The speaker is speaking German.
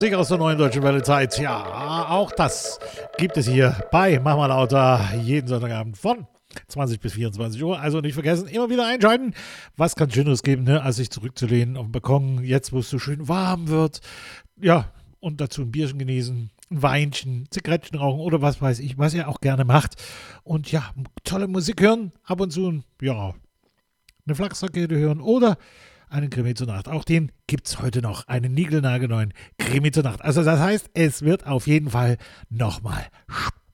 Musik aus der neuen deutschen Welle-Zeit. Ja, auch das gibt es hier bei Mach mal lauter jeden Sonntagabend von 20 bis 24 Uhr. Also nicht vergessen, immer wieder einschalten. Was kann Schöneres geben, ne, als sich zurückzulehnen auf dem Balkon, jetzt wo es so schön warm wird. Ja, und dazu ein Bierchen genießen, ein Weinchen, Zigaretten rauchen oder was weiß ich, was ihr auch gerne macht. Und ja, tolle Musik hören, ab und zu, ja, eine Flachsrakete hören oder einen Krimi zur Nacht. Auch den gibt es heute noch, einen niegelnagelneuen Krimi zur Nacht. Also das heißt, es wird auf jeden Fall nochmal